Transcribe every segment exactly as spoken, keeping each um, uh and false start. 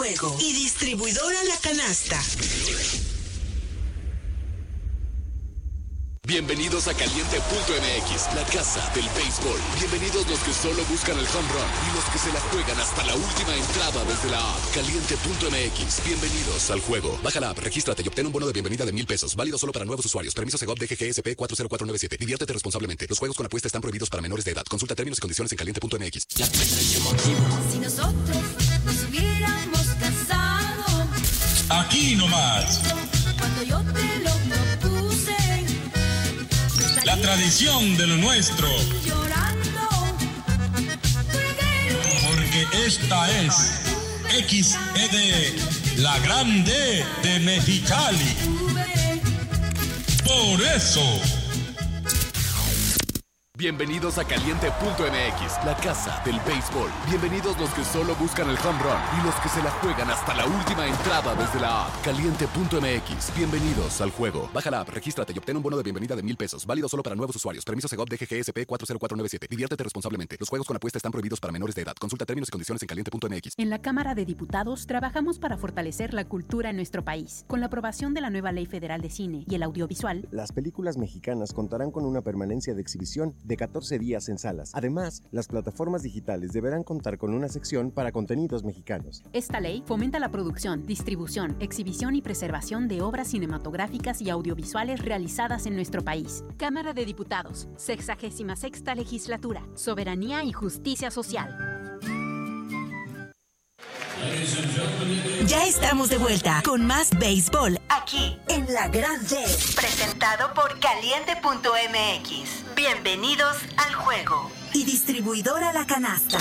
Juego y distribuidora La Canasta. Bienvenidos a Caliente punto M X, la casa del béisbol. Bienvenidos los que solo buscan el home run y los que se la juegan hasta la última entrada desde la app. Caliente punto M X, bienvenidos al juego. Baja la app, regístrate y obtén un bono de bienvenida de mil pesos, válido solo para nuevos usuarios. Permiso Segov D G G S P cuatro cero cuatro nueve siete. Diviértete responsablemente. Los juegos con apuesta están prohibidos para menores de edad. Consulta términos y condiciones en Caliente punto M X. Si nosotros nos hubiéramos casado, aquí nomás, cuando yo te lo propuse, la tradición de lo nuestro, llorando, porque esta es X E D, la grande de Mexicali. Por eso. Bienvenidos a Caliente punto M X, la casa del béisbol. Bienvenidos los que solo buscan el home run y los que se la juegan hasta la última entrada desde la app. Caliente punto M X, bienvenidos al juego. Baja la app, regístrate y obtén un bono de bienvenida de mil pesos, válido solo para nuevos usuarios. Permiso Segov D G G S P cuatro cero cuatro nueve siete. Diviértete responsablemente. Los juegos con apuesta están prohibidos para menores de edad. Consulta términos y condiciones en Caliente punto M X. En la Cámara de Diputados trabajamos para fortalecer la cultura en nuestro país. Con la aprobación de la nueva Ley Federal de Cine y el Audiovisual, las películas mexicanas contarán con una permanencia de exhibición de catorce días en salas. Además, las plataformas digitales deberán contar con una sección para contenidos mexicanos. Esta ley fomenta la producción, distribución, exhibición y preservación de obras cinematográficas y audiovisuales realizadas en nuestro país. Cámara de Diputados, sexagésima sexta Legislatura, Soberanía y Justicia Social. Ya estamos de vuelta con más béisbol aquí en La Grande, presentado por Caliente punto M X. Bienvenidos al juego y distribuidora La Canasta.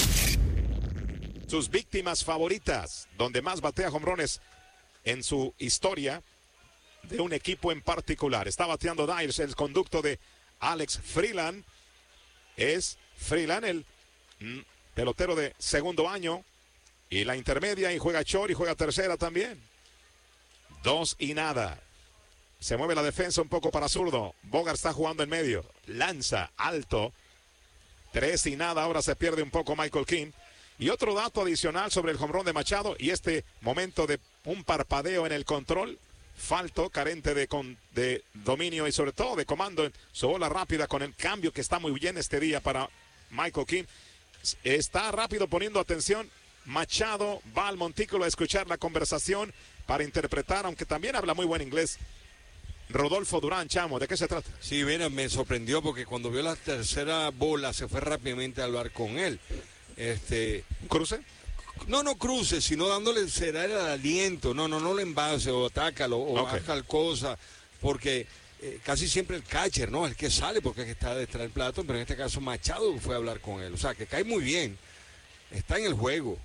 Sus víctimas favoritas, donde más batea jonrones en su historia de un equipo en particular. Está bateando Dyers, el conducto de Alex Freeland. Es Freeland el mm, pelotero de segundo año. Y la intermedia, y juega short y juega tercera también. Dos y nada. Se mueve la defensa un poco para zurdo. Bogart está jugando en medio. Lanza alto. Tres y nada. Ahora se pierde un poco Michael King. Y otro dato adicional sobre el jonrón de Machado y este momento de un parpadeo en el control. Falto, carente de, con, de dominio y sobre todo de comando en su bola rápida con el cambio que está muy bien este día para Michael King. Está rápido poniendo atención. Machado va al montículo a escuchar la conversación para interpretar, aunque también habla muy buen inglés. Rodolfo Durán, Chamo, ¿de qué se trata? Sí, mira, me sorprendió porque cuando vio la tercera bola se fue rápidamente a hablar con él. Este, ¿Cruce? No, no cruce, sino dándole será el aliento. No, no, no lo envase o atácalo o okay. haz tal cosa, porque eh, casi siempre el catcher, ¿no? El que sale porque es que está detrás del plato, pero en este caso Machado fue a hablar con él. O sea, que cae muy bien. Está en el juego.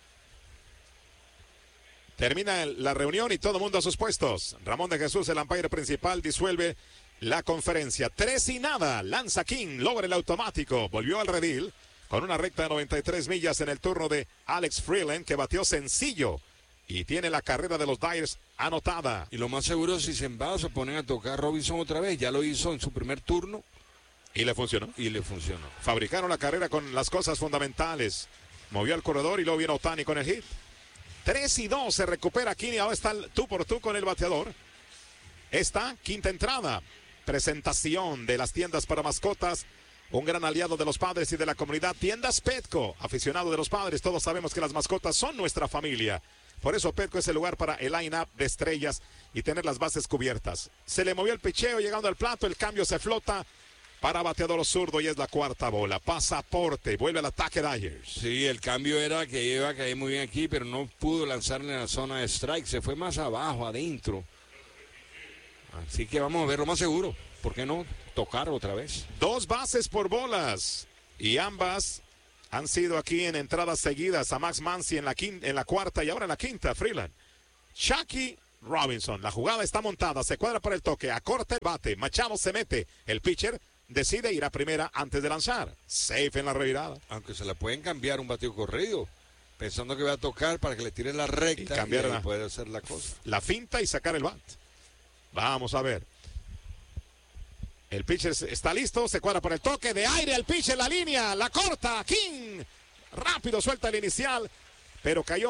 Termina la reunión y todo el mundo a sus puestos. Ramón de Jesús, el umpire principal, disuelve la conferencia. Tres y nada. Lanza King, logra el automático. Volvió al redil con una recta de noventa y tres millas en el turno de Alex Freeland, que batió sencillo. Y tiene la carrera de los Dyers anotada. Y lo más seguro es si se envasa, se ponen a tocar a Robinson otra vez. Ya lo hizo en su primer turno. Y le funcionó. Y le funcionó. Fabricaron la carrera con las cosas fundamentales. Movió al corredor y luego vino Ohtani con el hit. tres y dos, se recupera Kini, ahora está el tú por tú con el bateador. Esta quinta entrada, presentación de las tiendas para mascotas, un gran aliado de los padres y de la comunidad. Tiendas Petco, aficionado de los padres, todos sabemos que las mascotas son nuestra familia. Por eso Petco es el lugar para el line-up de estrellas y tener las bases cubiertas. Se le movió el picheo llegando al plato, el cambio se flota para bateador zurdo y es la cuarta bola. Pasaporte, vuelve al ataque Dyers. Sí, el cambio era que iba a caer muy bien aquí, pero no pudo lanzarle en la zona de strike. Se fue más abajo, adentro. Así que vamos a ver lo más seguro. ¿Por qué no tocar otra vez? Dos bases por bolas. Y ambas han sido aquí en entradas seguidas a Max Muncy en la, quinta, en la cuarta y ahora en la quinta, Freeland. Chucky Robinson, la jugada está montada, se cuadra para el toque, acorta el bate, Machado se mete, el pitcher decide ir a primera antes de lanzar. Safe en la revirada. Aunque se la pueden cambiar un bateo corrido, pensando que va a tocar para que le tire la recta. Y cambiar y la, puede hacer la cosa. La finta y sacar el bat. Vamos a ver. El pitcher está listo, se cuadra para el toque de aire, el pitcher, la línea, la corta, King. Rápido suelta el inicial, pero cayó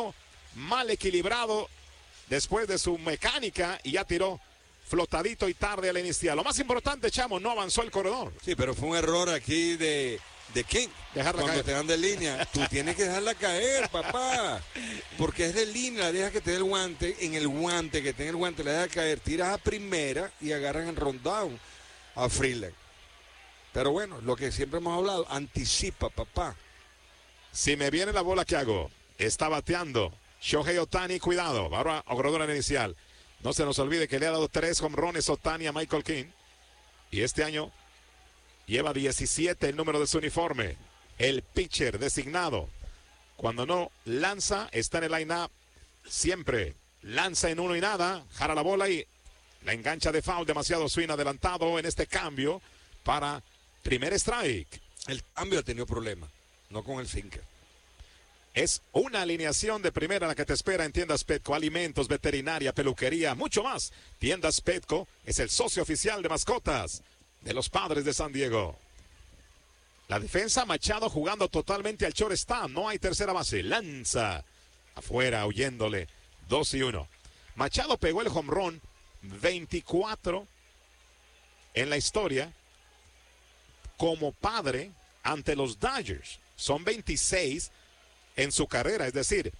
mal equilibrado después de su mecánica y ya tiró flotadito y tarde a la inicial. Lo más importante, Chamo, no avanzó el corredor. Sí, pero fue un error aquí de, de King. Dejarla Cuando caer. te dan de línea, tú tienes que dejarla caer, papá. Porque es de línea, deja que te dé el guante. En el guante, que tenga el guante, le deja caer. Tiras a primera y agarran en rundown a Freeland. Pero bueno, lo que siempre hemos hablado, anticipa, papá. Si me viene la bola, ¿qué hago? Está bateando Shohei Ohtani, cuidado. Ahora, corredor inicial. No se nos olvide que le ha dado tres jonrones Ohtani a Michael King. Y este año lleva diecisiete el número de su uniforme. El pitcher designado. Cuando no lanza, está en el line-up. Siempre lanza en uno y nada. Jala la bola y la engancha de foul. Demasiado swing adelantado en este cambio para primer strike. El cambio ha tenido problemas, no con el sinker. Es una alineación de primera la que te espera en Tiendas Petco. Alimentos, veterinaria, peluquería, mucho más. Tiendas Petco es el socio oficial de mascotas de los Padres de San Diego. La defensa, Machado jugando totalmente al shortstop. No hay tercera base. Lanza afuera, huyéndole. dos y uno. Machado pegó el home run veinticuatro en la historia como padre ante los Dodgers. Son veintiséis en su carrera, es decir,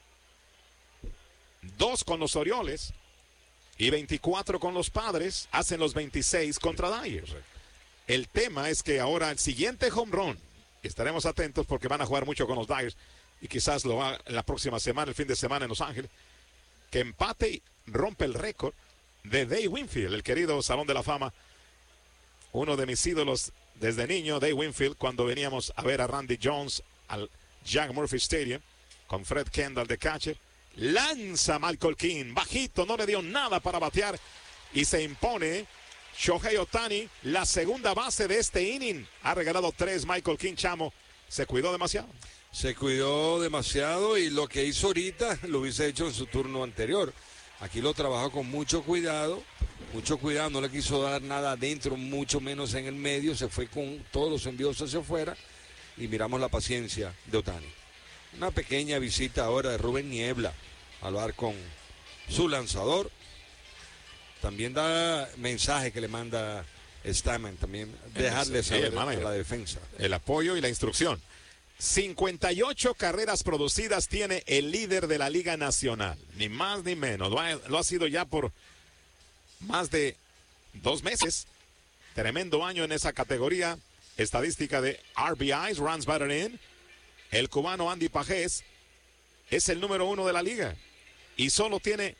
dos con los Orioles y veinticuatro con los Padres, hacen los veintiséis contra Dodgers. El tema es que ahora el siguiente home run, estaremos atentos porque van a jugar mucho con los Dodgers y quizás lo haga la próxima semana, el fin de semana en Los Ángeles, que empate y rompe el récord de Dave Winfield, el querido Salón de la Fama, uno de mis ídolos desde niño, Dave Winfield, cuando veníamos a ver a Randy Jones al Jack Murphy Stadium, con Fred Kendall de catcher. Lanza Michael King, bajito, no le dio nada para batear y se impone Shohei Ohtani, la segunda base de este inning. Ha regalado tres Michael King, Chamo. Se cuidó demasiado. Se cuidó demasiado y lo que hizo ahorita lo hubiese hecho en su turno anterior. Aquí lo trabajó con mucho cuidado, mucho cuidado, no le quiso dar nada adentro, mucho menos en el medio, se fue con todos los envíos hacia afuera y miramos la paciencia de Ohtani. Una pequeña visita ahora de Rubén Niebla a hablar con su lanzador. También da mensaje que le manda Stamen, también dejarle saber sí, a la defensa. El apoyo y la instrucción. cincuenta y ocho carreras producidas tiene el líder de la Liga Nacional, ni más ni menos. Lo ha, lo ha sido ya por más de dos meses. Tremendo año en esa categoría. Estadística de R B Is, runs batted in. El cubano Andy Pajés es el número uno de la liga y solo tiene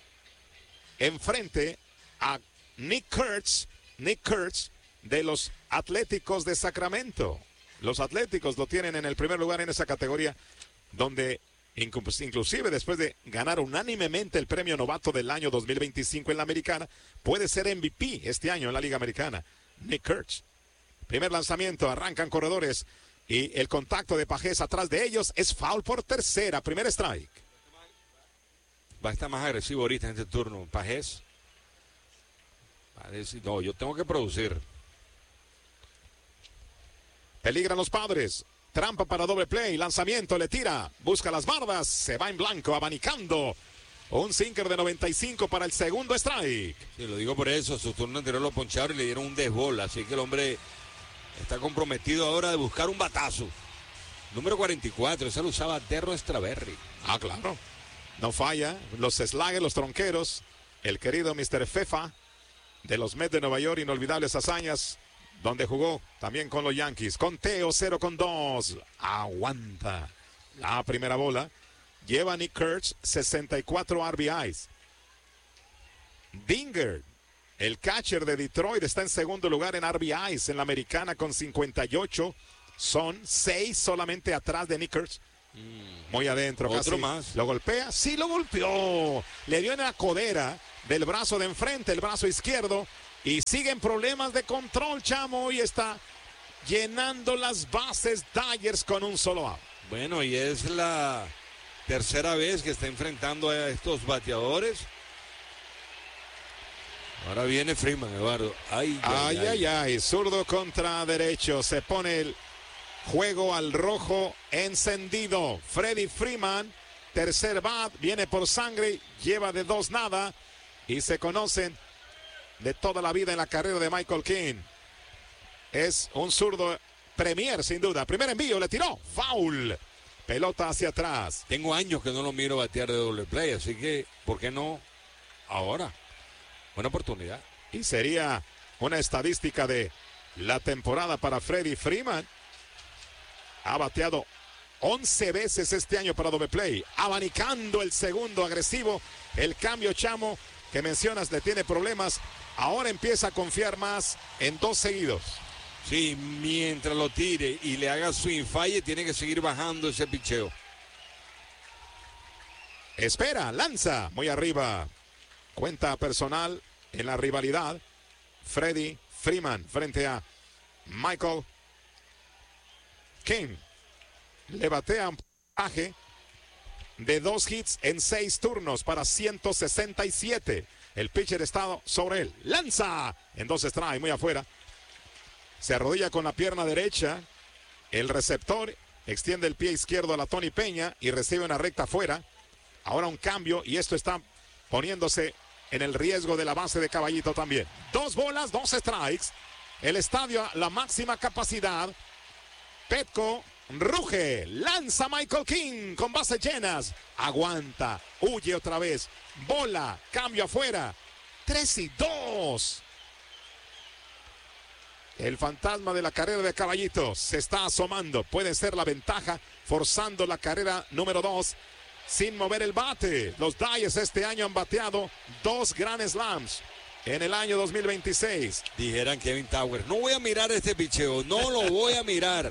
enfrente a Nick Kurtz, Nick Kurtz de los Atléticos de Sacramento. Los Atléticos lo tienen en el primer lugar en esa categoría, donde inclusive después de ganar unánimemente el premio novato del año dos mil veinticinco en la americana, puede ser M V P este año en la Liga Americana. Nick Kurtz. Primer lanzamiento, arrancan corredores y el contacto de Pajés atrás de ellos es foul por tercera, primer strike. Va a estar más agresivo ahorita en este turno, Pajés. Va a decir, no, yo tengo que producir. Peligran los Padres. Trampa para doble play. Lanzamiento, le tira. Busca las bardas. Se va en blanco, abanicando. Un sinker de noventa y cinco para el segundo strike. Sí, lo digo por eso. Su turno anterior lo poncharon y le dieron un desbola. Así que el hombre está comprometido ahora de buscar un batazo. Número cuarenta y cuatro. Ese lo usaba Terro Strawberry. Ah, claro. No falla. Los Slaggers, los tronqueros. El querido mister Fefa de los Mets de Nueva York. Inolvidables hazañas. Donde jugó también con los Yankees. Conteo cero con dos. Aguanta la primera bola. Lleva Nick Kurtz sesenta y cuatro R B Is. Dinger, el catcher de Detroit, está en segundo lugar en R B Is en la americana con cincuenta y ocho. Son seis solamente atrás de Nick Kurtz. Muy adentro. Otro casi. más. ¿Lo golpea? Sí, lo golpeó. Le dio en la codera del brazo de enfrente, el brazo izquierdo. Y siguen problemas de control, Chamo. Y está llenando las bases Dodgers con un solo out. Bueno, y es la tercera vez que está enfrentando a estos bateadores. Ahora viene Freeman, Eduardo. Ay, Ay, ay, ay, ay. Zurdo contra derecho. Se pone el juego al rojo encendido. Freddie Freeman tercer bat, viene por sangre, lleva de dos nada y se conocen de toda la vida en la carrera de Michael King. Es un zurdo premier sin duda. Primer envío, le tiró, foul. Pelota hacia atrás. Tengo años que no lo miro batear de doble play, así que, ¿por qué no ahora? Buena oportunidad. Y sería una estadística de la temporada para Freddie Freeman. Ha bateado once veces este año para doble play, abanicando el segundo agresivo. El cambio, Chamo, que mencionas, le tiene problemas. Ahora empieza a confiar más en dos seguidos. Sí, mientras lo tire y le haga swing, falle, tiene que seguir bajando ese picheo. Espera, lanza, muy arriba. Cuenta personal en la rivalidad. Freddie Freeman frente a Michael King. Le batea un puntaje de dos hits en seis turnos para ciento sesenta y siete. El pitcher está sobre él. Lanza en dos strikes, muy afuera. Se arrodilla con la pierna derecha. El receptor extiende el pie izquierdo a la Tony Peña y recibe una recta afuera. Ahora un cambio y esto está poniéndose en el riesgo de la base de Caballito también. Dos bolas, dos strikes. El estadio a la máxima capacidad. Petco ruge, lanza Michael King con bases llenas. Aguanta, huye otra vez. Bola, cambio afuera. Tres y dos. El fantasma de la carrera de Caballito se está asomando. Puede ser la ventaja, forzando la carrera número dos sin mover el bate. Los Dyers este año han bateado dos Grand Slams en el año dos mil veintiséis. Dijeran Kevin Towers, no voy a mirar este picheo, no lo voy a mirar.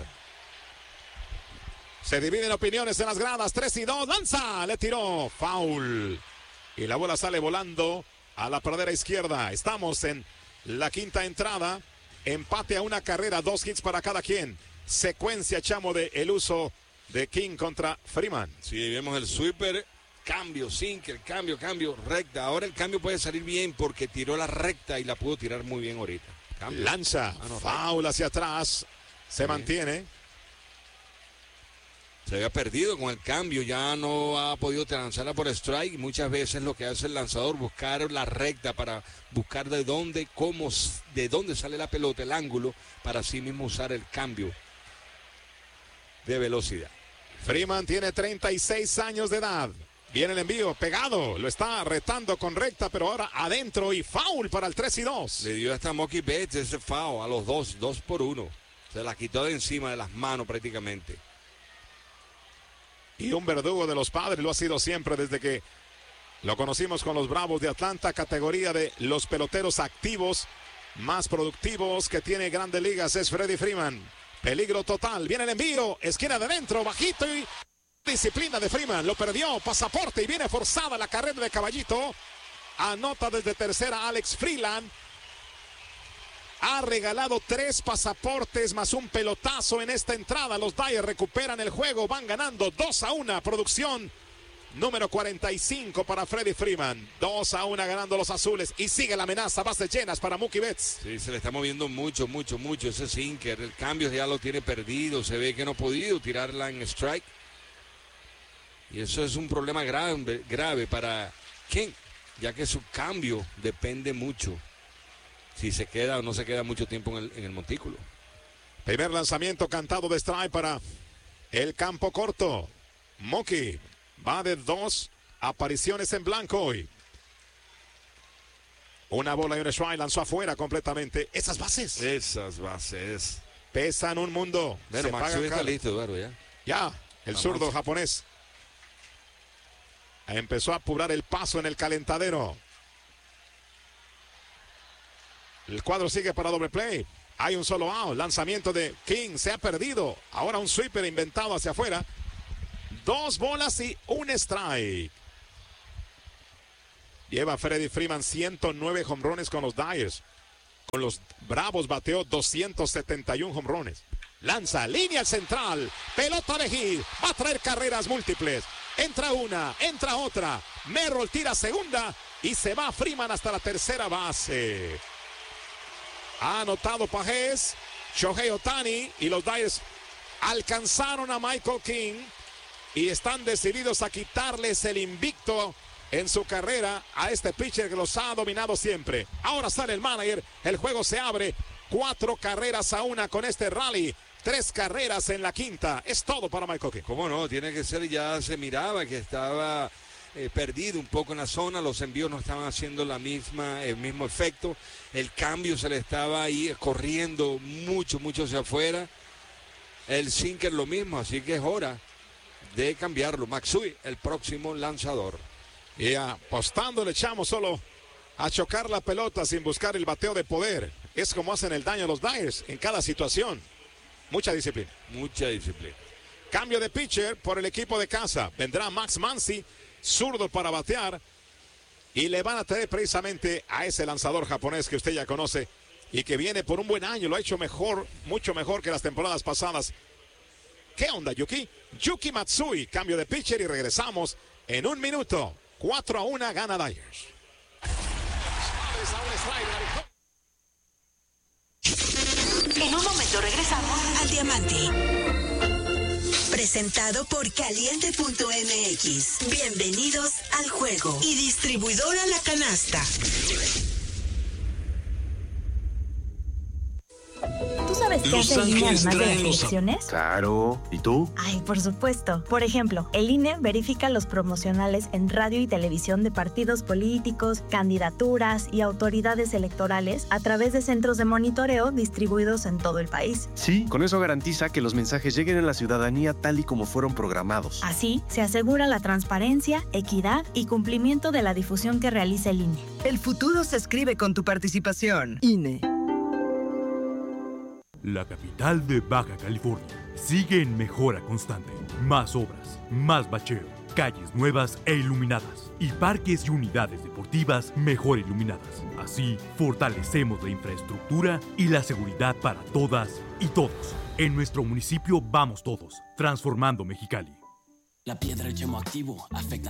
Se dividen opiniones en las gradas. tres y dos, lanza, le tiró, foul. Y la bola sale volando a la pradera izquierda. Estamos en la quinta entrada. Empate a una carrera, dos hits para cada quien. Secuencia, Chamo, de el uso de King contra Freeman. Sí, vemos el sweeper, cambio, sinker, cambio, cambio, recta. Ahora el cambio puede salir bien porque tiró la recta y la pudo tirar muy bien ahorita. Cambio. Lanza, ah, no, foul hacia atrás, se sí. mantiene. Se había perdido con el cambio, ya no ha podido lanzarla por strike. Muchas veces lo que hace el lanzador, buscar la recta para buscar de dónde, cómo, de dónde sale la pelota, el ángulo, para así mismo usar el cambio de velocidad. Freeman tiene treinta y seis años de edad. Viene el envío, pegado, lo está retando con recta, pero ahora adentro y foul para el tres y dos. Le dio hasta Mookie Betts ese foul a los dos, dos por uno. Se la quitó de encima de las manos prácticamente. Y un verdugo de los Padres, lo ha sido siempre desde que lo conocimos con los Bravos de Atlanta, categoría de los peloteros activos más productivos que tiene Grandes Ligas, es Freddie Freeman. Peligro total, viene el envío, esquina de adentro, bajito y disciplina de Freeman, lo perdió, pasaporte y viene forzada la carrera de Caballito. Anota desde tercera Alex Freeland. Ha regalado tres pasaportes más un pelotazo en esta entrada. Los Dyers recuperan el juego, van ganando dos a uno. Producción número cuarenta y cinco para Freddie Freeman. dos a uno ganando los azules y sigue la amenaza, bases llenas para Mookie Betts. Sí, se le está moviendo mucho, mucho, mucho ese sinker. El cambio ya lo tiene perdido. Se ve que no ha podido tirarla en strike. Y eso es un problema grave, grave para King, ya que su cambio depende mucho si se queda o no se queda mucho tiempo en el, en el montículo. Primer lanzamiento cantado de strike para el campo corto. Mookie va de dos apariciones en blanco hoy. Una bola y un strike, lanzó afuera completamente. Esas bases. Esas bases. Pesan un mundo. Bueno, Max está listo, Eduardo, ya. Ya, el Vamos. zurdo japonés. Empezó a apurar el paso en el calentadero. El cuadro sigue para doble play. Hay un solo out. Lanzamiento de King. Se ha perdido. Ahora un sweeper inventado hacia afuera. Dos bolas y un strike. Lleva Freddie Freeman ciento nueve jonrones con los Dyers. Con los Bravos bateó doscientos setenta y uno jonrones. Lanza, línea al central. Pelota de hit. Va a traer carreras múltiples. Entra una, entra otra. Merrill tira segunda. Y se va Freeman hasta la tercera base. Ha anotado Pajés, Shohei Ohtani y los Dyers alcanzaron a Michael King y están decididos a quitarles el invicto en su carrera a este pitcher que los ha dominado siempre. Ahora sale el manager, el juego se abre, cuatro carreras a una con este rally, tres carreras en la quinta. Es todo para Mike Coque. ¿Cómo no? Tiene que ser, ya se miraba que estaba eh, perdido un poco en la zona, los envíos no estaban haciendo la misma, el mismo efecto, el cambio se le estaba ahí corriendo mucho, mucho hacia afuera, el sinker lo mismo, así que es hora de cambiarlo. Matsui, el próximo lanzador. Y apostando le echamos solo a chocar la pelota sin buscar el bateo de poder. Es como hacen el daño a los Dyers en cada situación. Mucha disciplina. Mucha disciplina. Cambio de pitcher por el equipo de casa. Vendrá Max Muncy, zurdo para batear. Y le van a traer precisamente a ese lanzador japonés que usted ya conoce y que viene por un buen año. Lo ha hecho mejor, mucho mejor que las temporadas pasadas. ¿Qué onda, Yuki? Yuki Matsui. Cambio de pitcher y regresamos en un minuto. cuatro a uno gana Dyers. En un momento regresamos al Diamante. Presentado por Caliente punto M X. Bienvenidos al juego. Y distribuidora La Canasta. ¿Tú sabes qué hace el I N E además de las elecciones? Claro. ¿Y tú? Ay, por supuesto. Por ejemplo, el I N E verifica los promocionales en radio y televisión de partidos políticos, candidaturas y autoridades electorales a través de centros de monitoreo distribuidos en todo el país. Sí, con eso garantiza que los mensajes lleguen a la ciudadanía tal y como fueron programados. Así, se asegura la transparencia, equidad y cumplimiento de la difusión que realiza el I N E. El futuro se escribe con tu participación. I N E. La capital de Baja California sigue en mejora constante. Más obras, más bacheo, calles nuevas e iluminadas y parques y unidades deportivas mejor iluminadas. Así, fortalecemos la infraestructura y la seguridad para todas y todos. En nuestro municipio vamos todos, transformando Mexicali. La piedra, el yemo activo, afecta